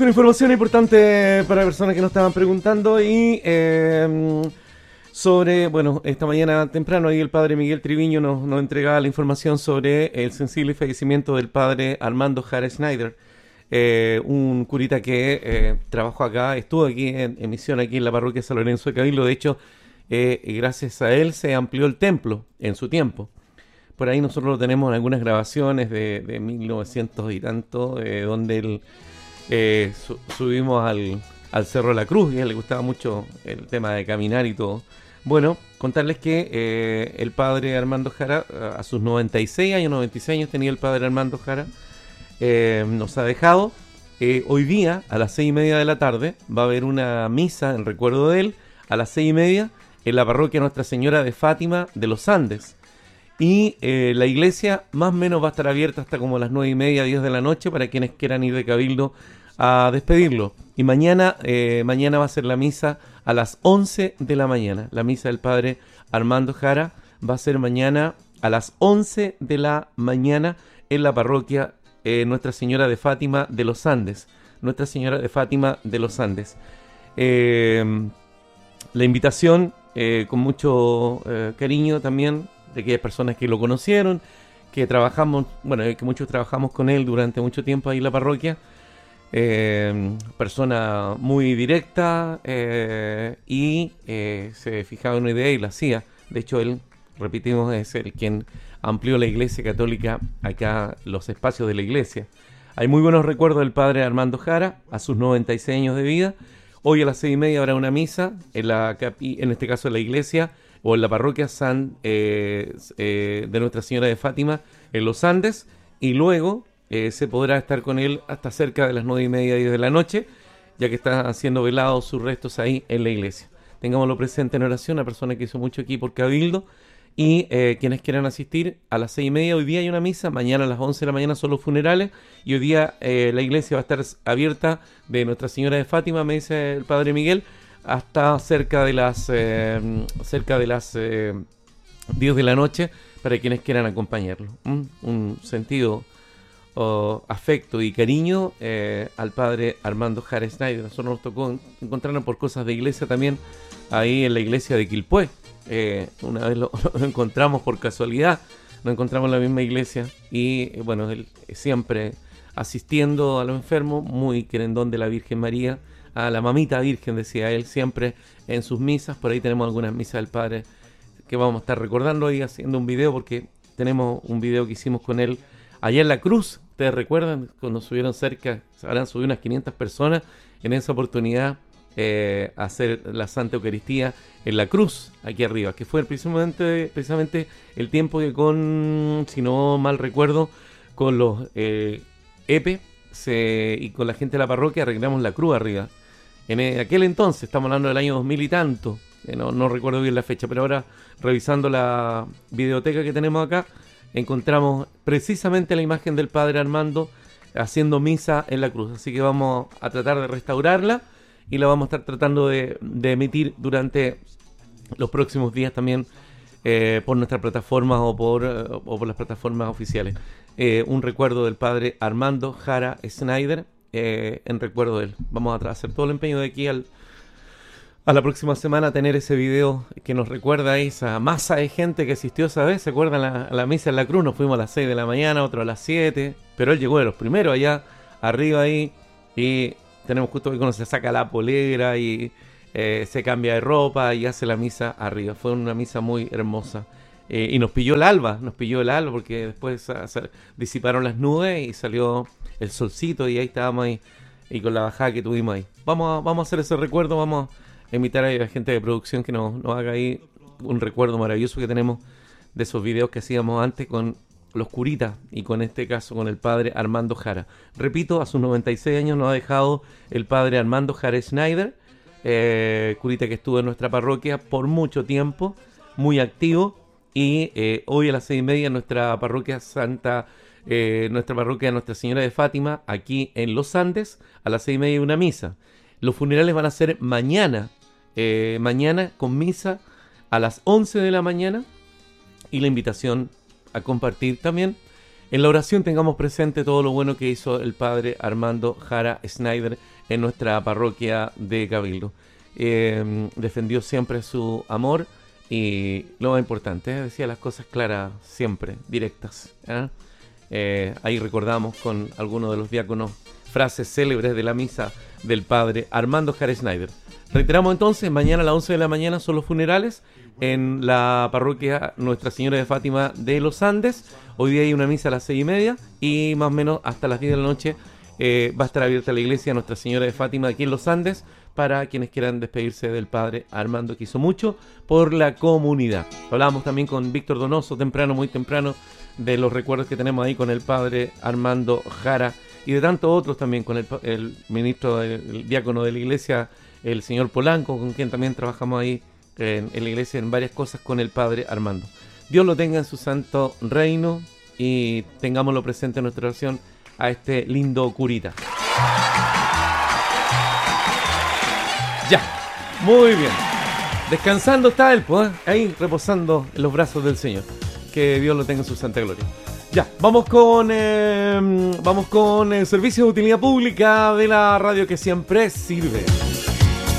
Con información importante para personas que nos estaban preguntando y sobre, bueno, esta mañana temprano ahí el padre Miguel Triviño nos entregaba la información sobre el sensible fallecimiento del padre Armando Jara Schneider, un curita que trabajó acá, estuvo aquí en misión aquí en la parroquia San Lorenzo de Cabildo. De hecho, gracias a él se amplió el templo en su tiempo. Por ahí nosotros lo tenemos en algunas grabaciones de 1900 y tanto, donde él... subimos al Cerro de la Cruz, y a él le gustaba mucho el tema de caminar y todo. Bueno, contarles que el padre Armando Jara, a sus 96 años, 96 años tenía el padre Armando Jara, nos ha dejado. Hoy día, a las 6:30 de la tarde, va a haber una misa en recuerdo de él, a las 6:30, en la parroquia Nuestra Señora de Fátima de los Andes. Y la iglesia más o menos va a estar abierta hasta como las 9:30, 10 de la noche, para quienes quieran ir de Cabildo a despedirlo. Y mañana va a ser la misa a las 11 de la mañana. La misa del padre Armando Jara va a ser mañana a las 11 de la mañana en la parroquia Nuestra Señora de Fátima de los Andes. Nuestra Señora de Fátima de los Andes. La invitación, con mucho cariño también, de aquellas personas que lo conocieron, que trabajamos, bueno, que muchos trabajamos con él durante mucho tiempo ahí en la parroquia. Persona muy directa, y se fijaba en una idea y la hacía. De hecho, él, repetimos, es el quien amplió la Iglesia Católica acá, los espacios de la iglesia. Hay muy buenos recuerdos del padre Armando Jara a sus 96 años de vida. Hoy a las 6:30 habrá una misa en este caso en la iglesia o en la parroquia de Nuestra Señora de Fátima en los Andes, y luego se podrá estar con él hasta cerca de las 9:30, 10 de la noche, ya que están siendo velados sus restos ahí en la iglesia. Tengámoslo presente en oración, a personas que hizo mucho aquí por Cabildo, y quienes quieran asistir a las 6:30. Hoy día hay una misa, mañana a las 11 de la mañana son los funerales, y hoy día la iglesia va a estar abierta de Nuestra Señora de Fátima, me dice el padre Miguel, hasta cerca de las 10 de la noche, para quienes quieran acompañarlo. Un sentido, afecto y cariño al padre Armando Jara Schneider. Nosotros nos tocó encontrarnos por cosas de iglesia también ahí en la iglesia de Quilpué. Una vez lo encontramos por casualidad, nos encontramos en la misma iglesia, y bueno, él siempre asistiendo a los enfermos, muy querendón de la Virgen María, a la mamita Virgen, decía él, siempre en sus misas. Por ahí tenemos algunas misas del padre que vamos a estar recordando ahí, haciendo un video, porque tenemos un video que hicimos con él allá en la cruz. Ustedes recuerdan cuando subieron cerca, se habrán subido unas 500 personas en esa oportunidad a hacer la Santa Eucaristía en la cruz, aquí arriba, que fue precisamente el tiempo que si no mal recuerdo, con los EPE y con la gente de la parroquia arreglamos la cruz arriba. En aquel entonces, estamos hablando del año 2000 y tanto, no recuerdo bien la fecha, pero ahora revisando la videoteca que tenemos acá, encontramos precisamente la imagen del padre Armando haciendo misa en la cruz. Así que vamos a tratar de restaurarla y la vamos a estar tratando de emitir durante los próximos días también por nuestra plataforma o por las plataformas oficiales. Un recuerdo del padre Armando Jara Schneider, en recuerdo de él. Vamos a hacer todo el empeño de aquí a la próxima semana a tener ese video que nos recuerda a esa masa de gente que asistió esa vez. ¿Se acuerdan la misa en la cruz? Nos fuimos a las 6 de la mañana, otro a las 7, pero él llegó de los primeros allá arriba ahí, y tenemos justo hoy cuando se saca la polera y se cambia de ropa y hace la misa arriba. Fue una misa muy hermosa. Y nos pilló el alba porque después se disiparon las nubes y salió el solcito, y ahí estábamos ahí, y con la bajada que tuvimos ahí. Vamos a hacer ese recuerdo, vamos a invitar a la gente de producción que nos haga ahí un recuerdo maravilloso que tenemos de esos videos que hacíamos antes con los curitas, y con este caso con el padre Armando Jara. Repito, a sus 96 años nos ha dejado el padre Armando Jara Schneider, curita que estuvo en nuestra parroquia por mucho tiempo, muy activo, y hoy a las 6:30 en nuestra parroquia Nuestra Señora de Fátima, aquí en Los Andes, a las 6:30 una misa. Los funerales van a ser mañana con misa a las 11 de la mañana, y la invitación a compartir también en la oración tengamos presente todo lo bueno que hizo el padre Armando Jara Schneider en nuestra parroquia de Cabildo. Defendió siempre su amor y lo más importante, decía las cosas claras siempre, directas. Ahí recordamos con algunos de los diáconos frases célebres de la misa del padre Armando Jara Schneider. Reiteramos entonces, mañana a las 11 de la mañana son los funerales en la parroquia Nuestra Señora de Fátima de los Andes. Hoy día hay una misa a las 6:30 y más o menos hasta las 10 de la noche va a estar abierta la iglesia Nuestra Señora de Fátima aquí en los Andes para quienes quieran despedirse del padre Armando, que hizo mucho por la comunidad. Hablábamos también con Víctor Donoso temprano, muy temprano, de los recuerdos que tenemos ahí con el padre Armando Jara y de tantos otros también, con el ministro, el diácono de la iglesia, el señor Polanco, con quien también trabajamos ahí en la iglesia en varias cosas con el padre Armando. Dios lo tenga en su santo reino y tengámoslo presente en nuestra oración a este lindo curita. Ya, muy bien. Descansando está él, pues, ahí reposando en los brazos del Señor. Que Dios lo tenga en su santa gloria. Ya, vamos con el servicio de utilidad pública de la radio que siempre sirve.